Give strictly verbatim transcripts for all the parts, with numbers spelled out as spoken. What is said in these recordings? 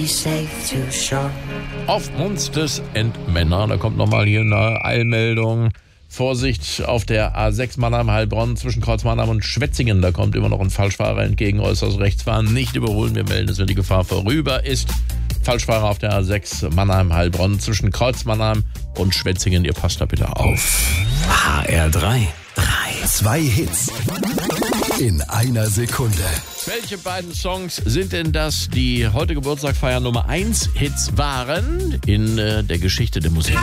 Auf Munsters and Männer, da kommt nochmal hier eine Eilmeldung. Vorsicht auf der A sechs Mannheim-Heilbronn zwischen Kreuz Mannheim und Schwetzingen. Da kommt immer noch ein Falschfahrer entgegen, äußerst rechts fahren. Nicht überholen, wir melden es, wenn die Gefahr vorüber ist. Falschfahrer auf der A sechs Mannheim-Heilbronn zwischen Kreuz Mannheim und Schwetzingen. Ihr passt da bitte auf. H R drei. drei. Zwei Hits in einer Sekunde. Welche beiden Songs sind denn das, die heute Geburtstag feiern Nummer eins Hits waren in äh, der Geschichte der Musik?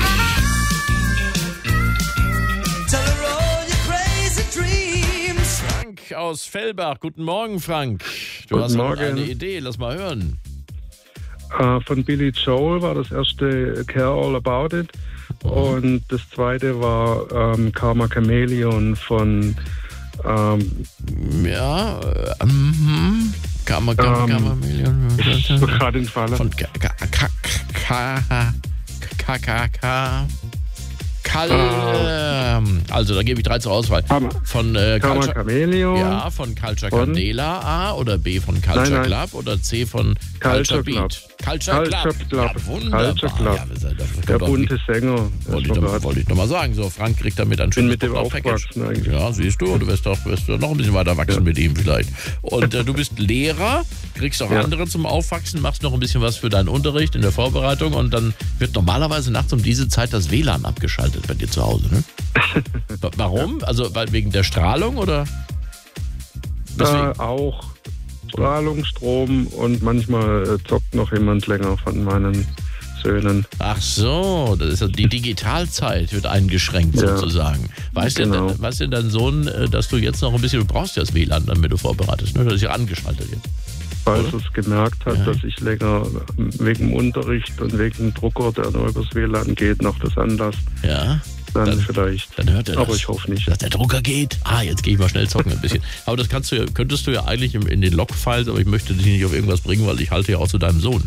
Frank aus Fellbach. Guten Morgen, Frank. Du Guten hast Morgen. eine Idee, lass mal hören. Uh, von Billy Joel war das erste Care All About It. Mhm. Und das zweite war ähm, Karma Chameleon von ähm, Ja, äh, mhm. Karma, Karma, Ähm, Karma, Million. ich bin gerade in Falle. Von K K K K K K K Kal. ähm, Also, da gebe ich drei zur Auswahl. Karma, Von äh, Karma Culture, Chameleon, ja, von Culture Von? Candela A oder B von Culture Nein, nein. Club oder C von Culture Culture Beat. Club. Culture Club. Culture Club. Ja, wunderbar. Culture Club. Ja, das, das kommt der doch bunte nicht- Sänger. Wollte ich, doch, wollte ich noch mal sagen. So, Frank kriegt damit ein bin schönes mit dem Package. aufgewachsen eigentlich. Ja, siehst du, du wirst doch, wirst doch noch ein bisschen weiter wachsen Ja. mit ihm vielleicht. Und äh, du bist Lehrer, kriegst auch Ja. andere zum Aufwachsen, machst noch ein bisschen was für deinen Unterricht in der Vorbereitung und dann wird normalerweise nachts um diese Zeit das W L A N abgeschaltet bei dir zu Hause, ne? Wa- Warum? Also weil wegen der Strahlung oder? Deswegen. Äh, auch Strahlung, Strom und manchmal äh, zockt noch jemand länger von meinen Söhnen. Ach so, das ist also die Digitalzeit wird eingeschränkt Ja. sozusagen. Weißt, Genau. denn, weißt denn dein Sohn, äh, dass du jetzt noch ein bisschen, du brauchst ja das W L A N, damit du vorbereitest, ne? Das ist ja angeschaltet jetzt. Falls Oder? es gemerkt hat, Ja. dass ich länger wegen dem Unterricht und wegen dem Drucker, der nur übers W L A N geht, noch das anlasst, Ja, dann, Dann- vielleicht. dann hört er Aber das. ich hoffe nicht. Dass der Drucker geht. Ah, jetzt gehe ich mal schnell zocken ein bisschen. Aber das kannst du ja, könntest du ja eigentlich im- in den Log-Files, aber ich möchte dich nicht auf irgendwas bringen, weil ich halte ja auch zu deinem Sohn.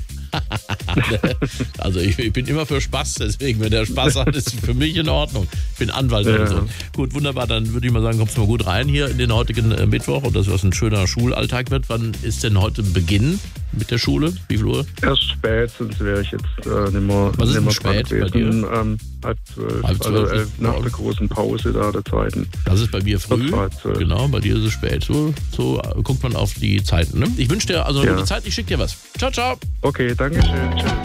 Also ich, ich bin immer für Spaß, deswegen, wenn der Spaß hat, ist für mich in Ordnung. Ich bin Anwalt Ja. oder so. Gut, wunderbar, dann würde ich mal sagen, kommst du mal gut rein hier in den heutigen äh, Mittwoch und dass das ein schöner Schulalltag wird. Wann ist denn heute Beginn mit der Schule? Wie viel Uhr? Erst spät, sonst wäre ich jetzt äh, nicht mehr, Was ist denn nicht mehr spät bei dran gewesen. Ähm, halb zwölf, Halb zwölf also elf, ist- nach der großen Pause da, der zweiten. Das ist bei mir früh. Das war zwölf. Genau, bei dir ist es spät. So, so äh, guckt man auf die Zeiten. Ne? Ich wünsche dir also eine Ja. gute Zeit. Ich schicke dir was. Ciao, ciao. Okay, danke schön. Tschüss.